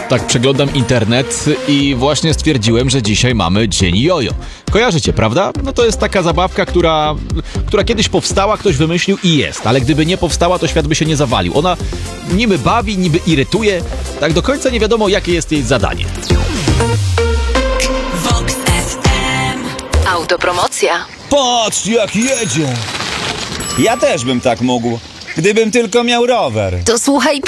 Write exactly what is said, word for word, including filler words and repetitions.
Tak przeglądam internet i właśnie stwierdziłem, że dzisiaj mamy Dzień Jojo. Kojarzycie, prawda? No to jest taka zabawka, która, która kiedyś powstała, ktoś wymyślił i jest. Ale gdyby nie powstała, to świat by się nie zawalił. Ona niby bawi, niby irytuje. Tak do końca nie wiadomo, jakie jest jej zadanie. Vox F M. Autopromocja. Patrz, jak jedzie! Ja też bym tak mógł, gdybym tylko miał rower. To słuchaj